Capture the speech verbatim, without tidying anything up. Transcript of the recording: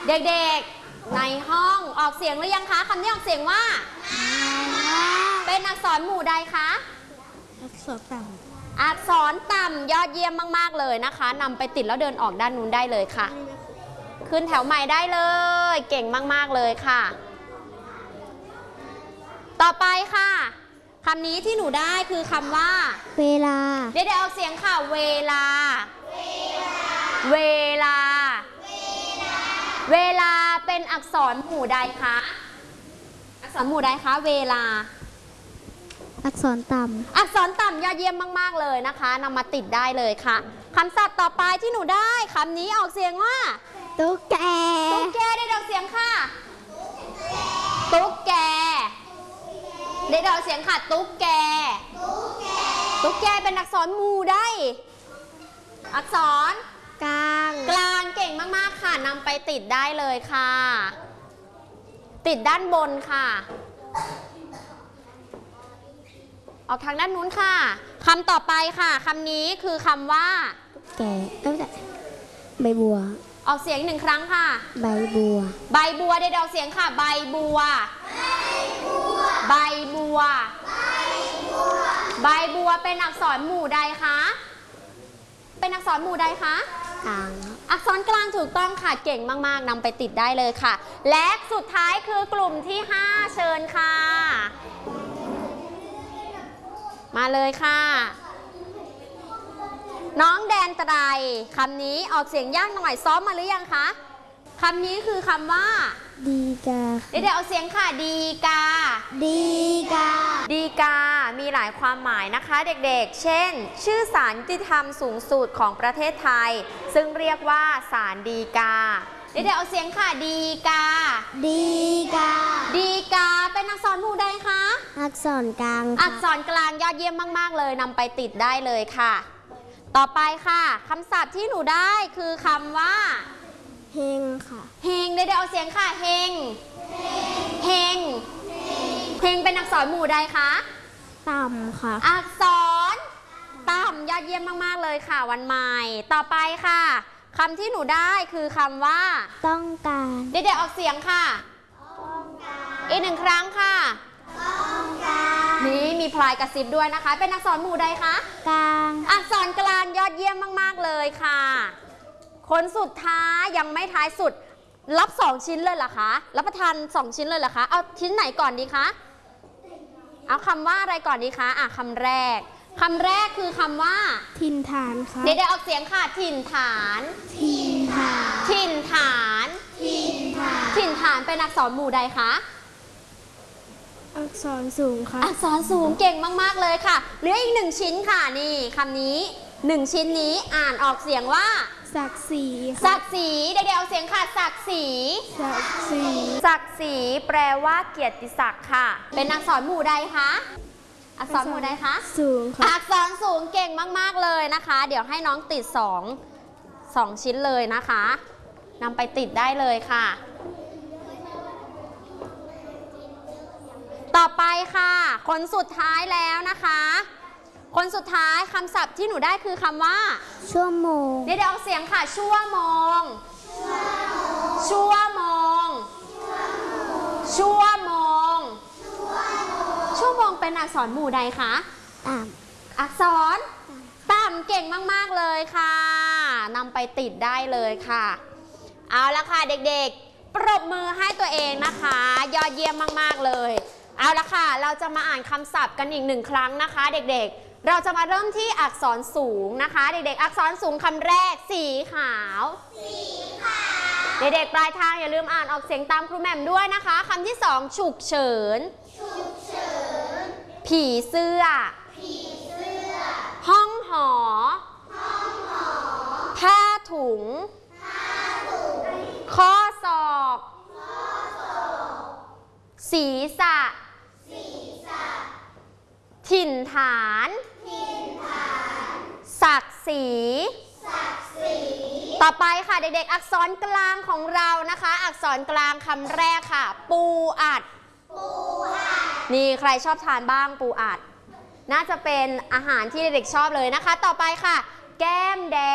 เด็กๆในห้องออกเสียงหรือยังคะคำนี้ออกเสียงว่าเป็นอักษรหมู่ใดคะอักษรต่ำอักษรต่ำยอดเยี่ยมมากๆเลยนะคะนำไปติดแล้วเดินออกด้านนู้นได้เลยค่ะขึ้นแถวใหม่ได้เลยเก่งมากๆเลยค่ะต่อไปค่ะคำนี้ที่หนูได้คือคำว่าเวลาเดี๋ยวออกเสียงค่ะเวลาเวลาเวลาเป็นอักษรหมู่ใดคะอักษรหมู่ใดคะเวลาอักษรต่ำอักษรต่ำยอดเยี่ยมมากๆเลยนะคะนำมาติดได้เลยค่ะคำศัพท์ต่อไปที่หนูได้คำนี้ออกเสียงว่าตุ๊กแกตุ๊กแกได้ออกเสียงค่ะตุ๊กแกได้ออกเสียงค่ะตุ๊กแกตุ๊กแกเป็นอักษรหมู่ใดอักษรกลางกลางเก่งมากๆค่ะนำไปติดได้เลยค่ะติดด้านบนค่ะออกทางด้านนู้นค่ะคำต่อไปค่ะคำนี้คือคำว่าแกเอ้ยใบบัวออกเสียงหนึ่งครั้งค่ะใบบัวใบบัวได้ออกเสียงค่ะใบบัวใบบัวใบบัวเป็นอักษรหมู่ใดคะเป็นอักษรหมู่ใดคะกลางอักษรกลางถูกต้องค่ะเก่งมากๆนำไปติดได้เลยค่ะและสุดท้ายคือกลุ่มที่ห้าเชิญค่ะมาเลยค่ะน้องแดนไตรคำนี้ออกเสียงยากหน่อยซ้อมมาหรือยังคะคำนี้คือคำว่าดีกาเดี๋ยวเอาเสียงค่ะดีกาดีกาดีกามีหลายความหมายนะคะเด็กๆเช่นชื่อศาลยุติธรรมสูงสุดของประเทศไทยซึ่งเรียกว่าศาลฎีกาเดี๋ยวเอาเสียงค่ะดีกาดีกาดีกาเป็นอักษรหมู่ใดคะอักษรกลางอักษรกลางยอดเยี่ยมมากๆเลยนำไปติดได้เลยค่ะต่อไปค่ะคำศัพท์ที่หนูได้คือคำว่าเฮงค่ะเฮงเดี๋ยวเอาเสียงค่ะเฮงเฮงเฮงเป็นอักษรหมู่ใดคะต่ำค่ะอักษรต่ำยอดเยี่ยมมากๆเลยค่ะวันใหม่ต่อไปค่ะคำที่หนูได้คือคำว่าต้องการเดี๋ยวออกเสียงค่ะอีกหนึ่งครั้งค่ะนี่มีพลายกระซิบด้วยนะคะเป็นอักษรหมู่ใดคะกลางอักษรกลางยอดเยี่ยมมากๆเลยค่ะคนสุดท้ายยังไม่ท้ายสุดรับสองชิ้นเลยเหรอคะรับประทานสองชิ้นเลยเหรอคะเอาชิ้นไหนก่อนดีคะเอาคำว่าอะไรก่อนดีคะอ่ะคำแรกคำแรกคือคำว่าถิ่นฐานค่ะเดี๋ยวออกเสียงค่ะถิ่นฐานถิ่นฐานถิ่นฐานถิ่นฐานถิ่นฐานเป็นอักษรหมู่ใดคะอักษรสูงค่ะอักษรสูงเก่งมากๆเลยค่ะเหลืออีกหนึ่งชิ้นค่ะนี่คำนี้หนึ่งชิ้นนี้อ่านออกเสียงว่าศักดิ์ศรีศักดิ์ศรีเดี๋ยวเอาเสียงค่ะศักดิ์ศรีศักดิ์ศรีศักดิ์ศรีแปลว่าเกียรติศักดิ์ค่ะเป็นอักษรหมู่ใดคะอักษรหมู่ใดคะสูงค่ะอักษรสูงเก่งมากๆเลยนะคะเดี๋ยวให้น้องติดสองสองชิ้นเลยนะคะนำไปติดได้เลยค่ะต่อไปค่ะคนสุดท้ายแล้วนะคะคนสุดท้ายคำศัพท์ที่หนูได้คือคำว่าชั่วโมงเดี๋ยวเอาเสียงค่ะชั่วโมงชั่วโมงชั่วโมงชั่วโมงเป็นอักษรหมู่ใดคะต่ำอักษรต่ำเก่งมากๆเลยค่ะนำไปติดได้เลยค่ะเอาละค่ะเด็กๆปรบมือให้ตัวเองนะคะยอดเยี่ยมมากๆเลยเอาละค่ะเราจะมาอ่านคำศัพท์กันอีกหนึ่งครั้งนะคะเด็กๆเราจะมาเริ่มที่อักษรสูงนะคะเด็กๆอักษรสูงคำแรกสีขาวสีขาวเด็กๆปลายทางอย่าลืมอ่านออกเสียงตามครูแหม่มด้วยนะคะคำที่สองฉุกเฉินฉุกเฉินผีเสื้อผีเสื้อห้องหอห้องหอผ้าถุงผ้าถุงข้อศอกข้อศอกศีรษะศีรษะถิ่นฐานถิ่นฐานศักดิ์ศรีศักดิ์ศรีต่อไปค่ะเด็กๆอักษรกลางของเรานะคะอักษรกลางคำแรกค่ะปูอัดปูอัดนี่ใครชอบทานบ้างปูอัดน่าจะเป็นอาหารที่เด็กๆชอบเลยนะคะต่อไปค่ะแก้มแดง